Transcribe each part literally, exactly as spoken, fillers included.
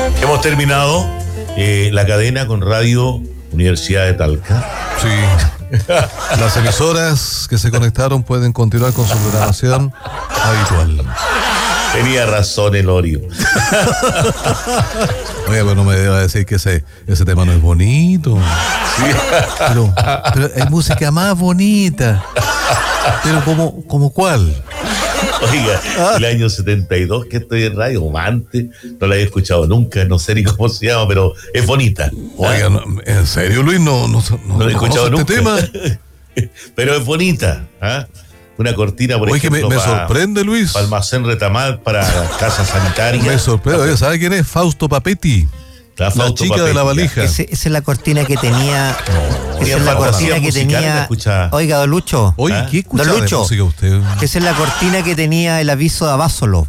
Hemos terminado eh, la cadena con Radio Universidad de Talca. Sí. Las emisoras que se conectaron pueden continuar con su programación habitual. Tenía razón el Orio. Oye, pero no me deba decir que ese, ese tema no es bonito. Sí. Pero, pero hay música más bonita. Pero como, como ¿cuál? Oiga, ah. el año setenta y dos que estoy en radio, antes, no la había escuchado nunca, no sé ni cómo se llama, pero es bonita. Oiga, no, ¿en serio, Luis? No, no, no, no la he escuchado nunca. Este tema. Pero es bonita, ¿ah? Una cortina, por Oye, ejemplo, que me, me para, sorprende, Luis. Para almacén Retamal, para casa sanitaria. Me sorprende. Oye, ¿sabe quién es? Fausto Papetti. La, la chica Papetti, de la valija. Esa es la cortina que tenía. No, esa es la cortina que tenía. Oiga, don Lucho. Oye, ¿ah? ¿Qué escuchaba don Lucho, de música usted? Esa es la cortina que tenía el aviso de Abásolo.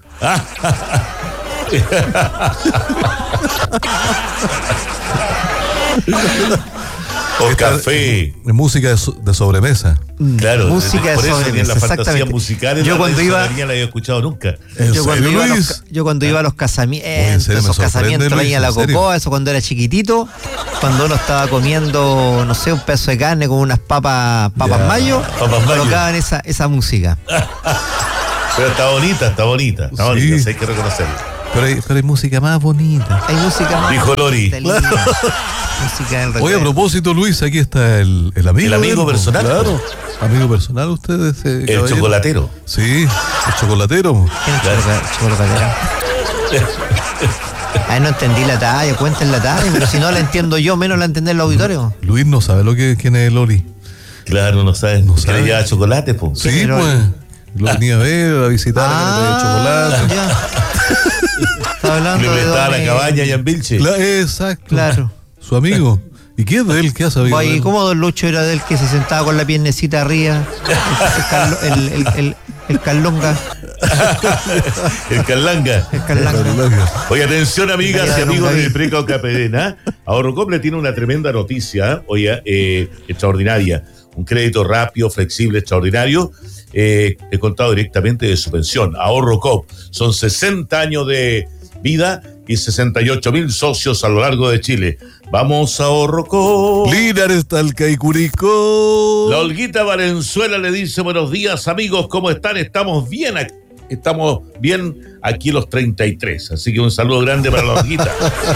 O café. Es música de, so, de sobremesa. Claro, música por de eso sobremesa. La fantasía musical. Yo cuando iba, la había escuchado nunca. Yo cuando, iba los, yo cuando iba a los casamientos, serio, esos casamientos, Luis, la cocoa, eso cuando era chiquitito, cuando uno estaba comiendo, no sé, un pedazo de carne con unas papas, papas yeah. mayo, papas colocaban mayo. esa, esa música. Pero está bonita, está bonita, está sí. bonita, eso hay que reconocerlo. Pero hay, pero hay música más bonita. Hay música más Dijo Lori. Claro. Música del Oye, a propósito, Luis, aquí está el, el amigo. El amigo del, personal. Claro. Amigo personal, ustedes. Eh, el caballero. chocolatero. Sí, el chocolatero. ¿Quién es chocolatero? Ay, no entendí la talla, cuenten la talla, pero si no la entiendo yo, menos la entender el auditorio. Luis no sabe lo que quién es Lori. Claro, no sabe. No que sabe. le lleva chocolate, pues. Sí, pues. Lo venía a ver, a visitar, ah, a que le ya. Estaba hablando le de prestaba don, la cabaña allá en Vilche. Claro, exacto. Claro. Su amigo. ¿Y qué es de él? ¿Qué ha sabido? Oye, ¿cómo don Lucho era de él que se sentaba con la piernecita arriba? El, el, el, el, el carlonga. El carlanga. El carlanga. Oye, atención, amigas y amigos de Preca Capedena. Ahorrocop le tiene una tremenda noticia, oye, eh, extraordinaria. Un crédito rápido, flexible, extraordinario. Eh, he contado directamente de su pensión. Ahorrocop. Son sesenta años de vida y sesenta y ocho mil socios a lo largo de Chile. Vamos a Ahorrocop. Linares, Talca y Curicó. La Olguita Valenzuela le dice: buenos días, amigos, ¿cómo están? Estamos bien aquí. Estamos bien aquí los treinta y tres. Así que un saludo grande para la Olguita.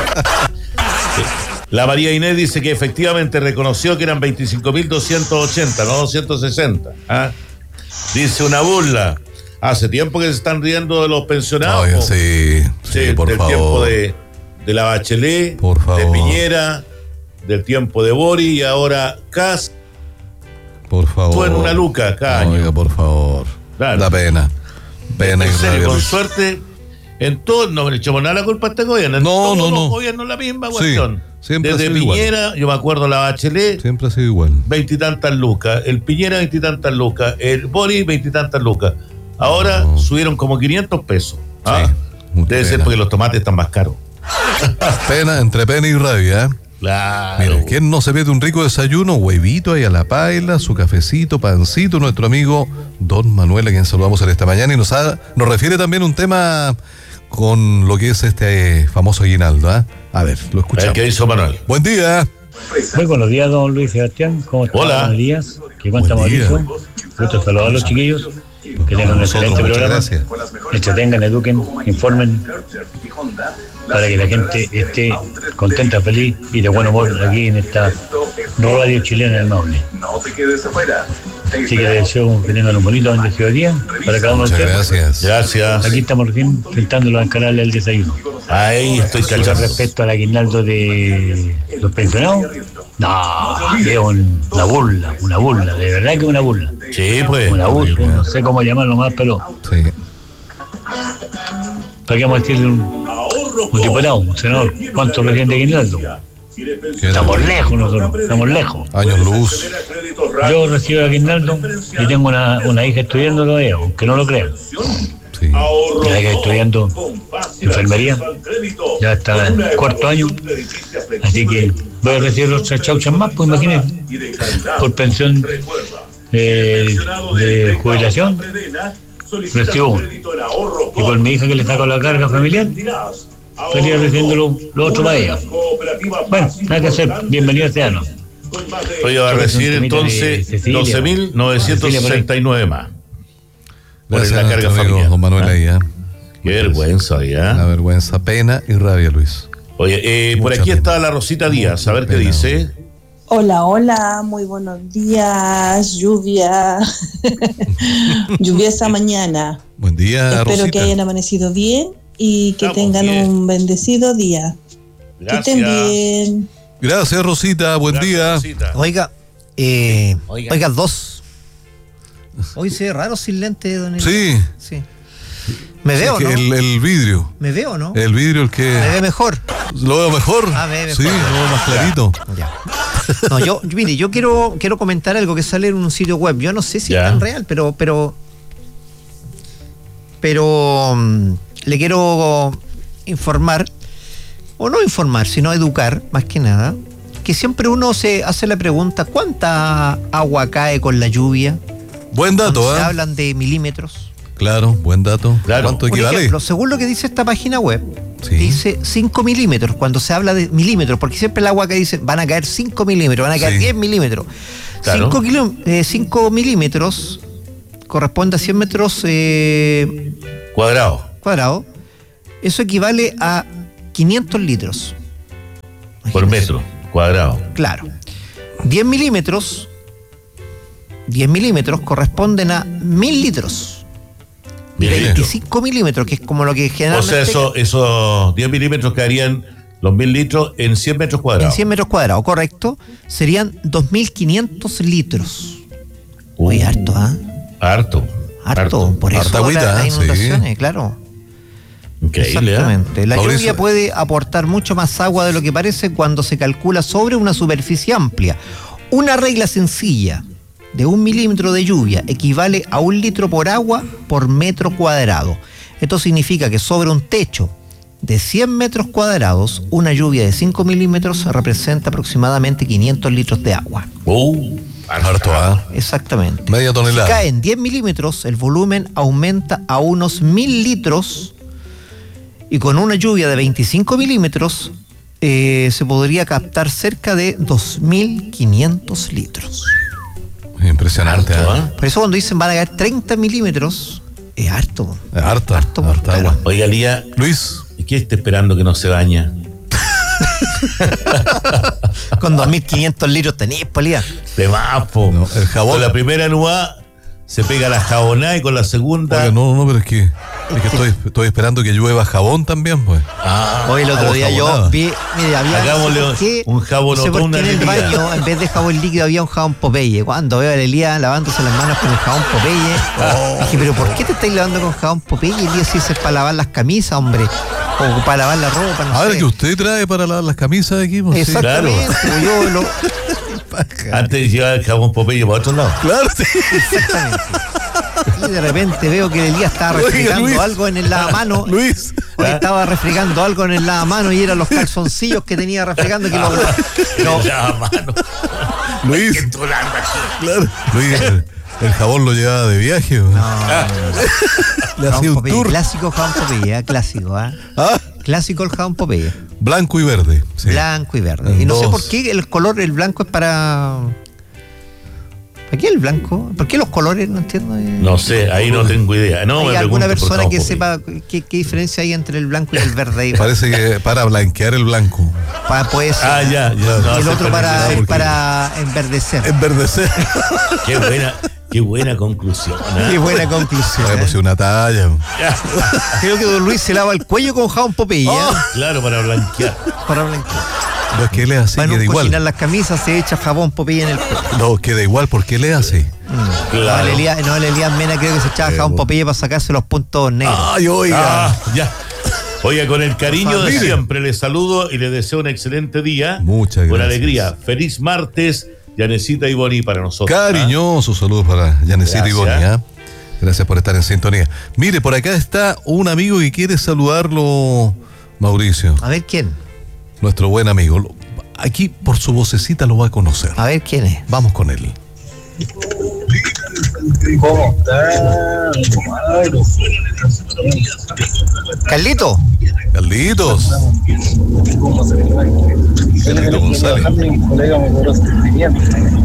La María Inés dice que efectivamente reconoció que eran veinticinco mil doscientos ochenta, no doscientos sesenta. ¿Ah? Dice una burla. Hace tiempo que se están riendo de los pensionados. Oye, sí, sí, sí, por del favor. tiempo de, de la Bachelet, por favor. de Piñera, del tiempo de Bori y ahora Kass. Por favor. Fue en una luca cada año. Oiga, por favor. Claro. Da pena. Pena en y serio, rabia, con Luis. suerte, en todo, no le echamos nada la culpa a este gobierno. En no, todos no, los no. gobiernos la misma cuestión. Sí, siempre desde ha sido Piñera, igual. yo me acuerdo la Bachelet. Siempre ha sido igual. Veintitantas lucas. El Piñera, veintitantas lucas. El Bori, veintitantas lucas. Ahora no. subieron como quinientos pesos. ¿Ah? Sí, debe pena. ser porque los tomates están más caros. Pena, entre pena y rabia, ¿eh? Claro. Mira, ¿quién no se pierde un rico desayuno? Huevito ahí a la paila, su cafecito, pancito, nuestro amigo Don Manuel, a quien saludamos en esta mañana, y nos, ha, nos refiere también un tema con lo que es este famoso aguinaldo, ¿eh? A ver, lo escuchamos. A ver, ¿qué hizo Manuel? Buen día. Muy buenos días, don Luis Sebastián. ¿Cómo están? Hola. Buenos días. ¿Qué cuenta Mauricio? Gusto saludar a los chiquillos. Que tengan un excelente programa. Entretengan, eduquen, informen, para que la gente esté contenta, feliz y de buen humor aquí en esta radio chilena del Maule. Así que les deseo que tengan un bonito bendecido día para cada uno de ustedes. Gracias. Gracias. Aquí estamos recién intentándolo al canal del desayuno. Ahí estoy cachando. Respecto al aguinaldo de los pensionados, no, es un, una burla, una burla, de verdad que es una burla. Sí, pues. Una burla, no sé cómo llamarlo más, pero. Sí. ¿Para qué vamos a decirle un, un diputado, un senador? ¿Cuánto recién de aguinaldo? Estamos lejos nosotros, estamos lejos. Años luz. Yo recibo aguinaldo y tengo una, una hija estudiando todavía, aunque no lo crean. Sí. La hija estudiando enfermería, ya está en cuarto año, así que voy a recibir otras chauchas más, pues imagínense, por pensión eh, de jubilación, recibo uno. Y por mi hija que le saco la carga familiar, estaría recibiendo lo, lo otro para ella. Bueno, nada que hacer, bienvenido a este año. Hoy va a recibir entonces doce mil novecientos sesenta y nueve más. Por la carga familiar. Don Manuel ahí, ¿eh? Qué vergüenza, ¿ya? La vergüenza, pena y rabia, Luis. Oye, eh, por aquí pena. Está la Rosita Díaz, a ver qué dice. Hola, hola, muy buenos días, lluvia, lluvia esta mañana. Buen día, Espero Rosita. que hayan amanecido bien y que Estamos tengan bien. Un bendecido día. Gracias. Que estén bien. Gracias, Rosita, buen Gracias, día. Rosita. Oiga, eh, oiga. oiga, dos. Hoy se ve raro sin lente, don Sí. Sí. ¿Me veo, sí, no? El, el vidrio. ¿Me veo, no? El vidrio, el que... ¿Me ve mejor? ¿Lo veo mejor? Ah, me ve mejor. Sí, lo veo más clarito. Ya. No, yo, mire, yo quiero, quiero comentar algo que sale en un sitio web. Yo no sé si ya. es tan real, pero, pero, pero um, le quiero informar, o no informar, sino educar, más que nada, que siempre uno se hace la pregunta, ¿cuánta agua cae con la lluvia? Buen dato, Cuando ¿eh? se hablan de milímetros. Claro, buen dato. Claro. ¿Cuánto Por equivale? ejemplo, según lo que dice esta página web, sí. dice cinco milímetros cuando se habla de milímetros, porque siempre el agua que dice van a caer cinco milímetros, van a caer sí. diez milímetros. Claro. cinco milímetros corresponde a cien metros eh, cuadrados. Cuadrado. Eso equivale a quinientos litros. Imagínense. Por metro cuadrado. Claro. diez milímetros, diez milímetros corresponden a mil litros. veinticinco milímetros, que es como lo que generalmente... O sea, eso, esos diez milímetros caerían los mil litros en cien metros cuadrados. En cien metros cuadrados, correcto. Serían dos mil quinientos litros. Uh, Muy harto, ¿ah? ¿eh? Harto. Harto. Harto. Por eso Harta las inundaciones, sí. claro. Increíble. Exactamente. ¿eh? La Mauricio. lluvia puede aportar mucho más agua de lo que parece cuando se calcula sobre una superficie amplia. Una regla sencilla de un milímetro de lluvia equivale a un litro por agua por metro cuadrado. Esto significa que sobre un techo de cien metros cuadrados, una lluvia de cinco milímetros representa aproximadamente quinientos litros de agua. Uh, harto, ¿ah? Exactamente. Media tonelada. Si caen diez milímetros, el volumen aumenta a unos mil litros y con una lluvia de veinticinco milímetros eh, se podría captar cerca de dos mil quinientos litros. Impresionante, harto, ¿eh? ¿eh? Por eso cuando dicen van a caer treinta milímetros, es harto. Es harta, harto, harta claro. agua. Oiga, Lía, Luis. ¿y qué está esperando que no se baña? Con dos mil quinientos litros tenés, polía. De más, po. No, el jabón. Con la primera nubada se pega la jabonada y con la segunda... Oye, no, no, pero es que, es que estoy, estoy esperando que llueva jabón también, pues. Ah, Hoy el otro agua día jabonada. yo vi, mire, había Hagámosle no sé qué, un jabón no sé por otoño qué en el al día. baño, en vez de jabón líquido había un jabón Popeye. Cuando veo a Elías lavándose las manos con el jabón Popeye, Oh. dije, pero ¿por qué te estáis lavando con jabón Popeye? Elías, si es para lavar las camisas, hombre, o para lavar la ropa, no A ver, sé. que usted trae para lavar las camisas de aquí, pues. Sí. Exactamente, claro. yo lo... Antes de llevar el jabón Popeye para otro lado. Claro, sí. Exactamente. Y de repente veo que Elías estaba Oiga, refregando Luis. algo en el lavamano. Luis. Hoy estaba refregando algo en el lavamano y eran los calzoncillos que tenía refregando que lo, lo- Ya, mano. Luis. Qué tolanda aquí. Claro. Luis, el, el jabón lo llevaba de viaje, pues. no, no, no. Le hacía Jabón un Popeye, tour. clásico jabón Popeye, ¿eh? Clásico, ¿eh? Ah, Clásico el jabón Popeye. blanco y verde. Sí. Blanco y verde. En Y no sé dos. por qué el color, el blanco es para... ¿Para qué el blanco? ¿Por qué los colores? No entiendo. eh. No sé, ahí no tengo idea. No, ¿Hay me alguna pregunto por persona jabón que Popeye. sepa qué, qué diferencia hay entre el blanco y el verde? ahí? Parece que para blanquear el blanco. Para, puede ser. Ah, ya, ya. No, Y el sé otro cuál para, es. porque- para enverdecer. Enverdecer. Qué buena, qué buena conclusión. ¿eh? Qué buena conclusión. Bueno, ¿eh? pues una talla. Creo que don Luis se lava el cuello con jabón Popeye. ¿eh? Claro, para blanquear. Para blanquear. No, es que él es así, Para queda no igual. cocinar las camisas se echa jabón Popeye en el pelo. No, queda igual, porque él es así. Claro. No, el Elías, no, el Elías Mena creo que se echaba jabón Popeye para sacarse los puntos negros. Ay, oiga. Ah, ya. Oiga, con el cariño de Mire. siempre, les saludo y les deseo un excelente día. Muchas Con gracias. alegría. Feliz martes, Yanecita y Boni para nosotros. Cariñosos saludos para Yanecita y Gracias. Boni, ¿ah? Gracias por estar en sintonía. Mire, por acá está un amigo que quiere saludarlo, Mauricio. A ver quién. Nuestro buen amigo. Lo- Aquí por su vocecita lo va a conocer. A ver quién es. Vamos con él. ¿Cómo está? Carlito. Carlitos. Carlito González. Un colega me cobró sentimiento.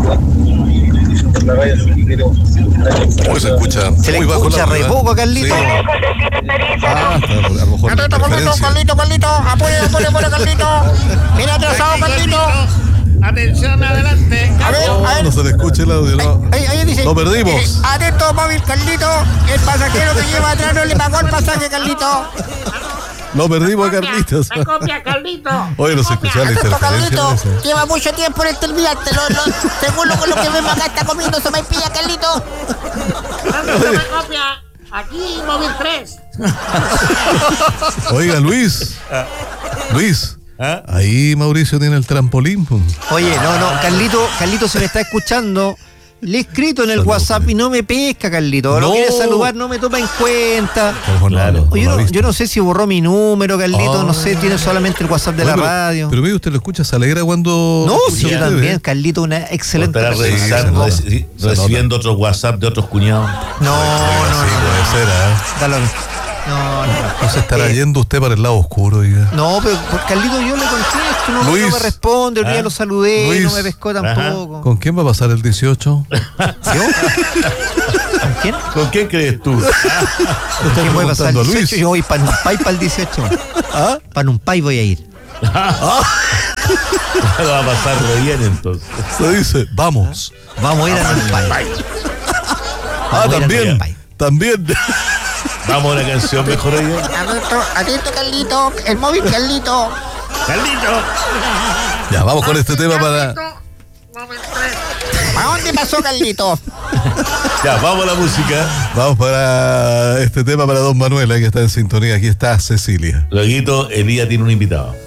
Hoy se escucha Se le muy bajo escucha el audio, re ¿eh? poco a Carlito. Sí. Ah, está, a lo mejor Atento, Carlito, referencia. Carlito, Carlito. Apure, apure, apure, Carlito. Mira atrasado, Carlito. Atención, adelante. A ver, a No, ver. no se le escucha el audio, no. Ahí, ahí dice. Lo perdimos. eh, atento, móvil, Carlito. El pasajero que lleva atrás no le pagó el pasaje, Carlito. Lo perdimos a Carlitos. Me copia, Carlito. Oye, no se escucha la Atento, interferencia. Carlito. esa. Lleva mucho tiempo en el terminal. Te lo, lo, según lo, lo que vemos acá, está comiendo sopaipilla, Carlito. ¿Dónde me copia? Aquí, móvil tres. Oiga, Luis. Luis. ¿Ah? Ahí Mauricio tiene el trampolín. Pum. Oye, no, no, Carlito, Carlito se me está escuchando. Le he escrito en el Saludos, WhatsApp y no me pesca, Carlito. Lo No. quiere saludar, no me toma en cuenta. Claro. Oye, yo, no, yo no sé si borró mi número, Carlito, no sé, tiene solamente el WhatsApp de Oye, la pero- radio. Pero mire, usted lo escucha, se alegra cuando. no, escucha sí, yo usted, también, ¿eh? Carlito, una excelente Estará persona. revisando, se nota. reci- Se recibiendo otros WhatsApp de otros cuñados. No, no, Sí, no. puede ser, ¿eh? Da lo- No, no. No se estará Eh, yendo usted para el lado oscuro, oiga. No, pero por Carlito yo le contesto, no, Luis. no me responde, el día ¿Ah? lo saludé, Luis. no me pescó tampoco. ¿Con quién va a pasar el dieciocho? ¿Yo? ¿Con quién? ¿Con quién crees tú? ¿Quién voy a pasar el preguntando a Luis. dieciocho? Yo voy para Numpay para el dieciocho. ¿Ah? Para Numpay voy a ir. Lo va a pasar re bien entonces. Se dice, vamos. Vamos a ir a Numpay. Ah, Vamos a ir a también. Numpay. También. Vamos a una canción mejor hoy. Atento, atento, Carlito. El móvil, Carlito. ¡Carlito! Ya, vamos con este tema para. Móvil tres. ¿A dónde pasó, Carlito? Ya, vamos a la música. Vamos para este tema para Don Manuel, eh, que está en sintonía. Aquí está Cecilia. Luego, Elías tiene un invitado.